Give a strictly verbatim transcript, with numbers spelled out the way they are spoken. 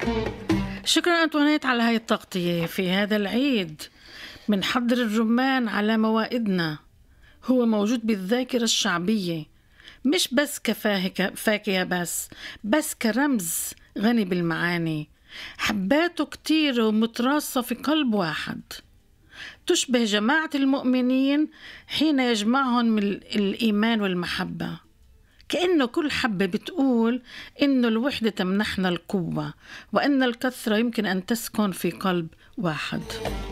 شكرا أنطوانيت على هاي التغطية. في هذا العيد منحضر الرمان على موائدنا، هو موجود بالذاكرة الشعبية مش بس كفاكهة بس بس كرمز غني بالمعاني. حباته كتير ومتراصة في قلب واحد، تشبه جماعة المؤمنين حين يجمعهم من الإيمان والمحبة، كأنه كل حبة بتقول إنه الوحدة تمنحنا القوة، وإن الكثرة يمكن أن تسكن في قلب واحد.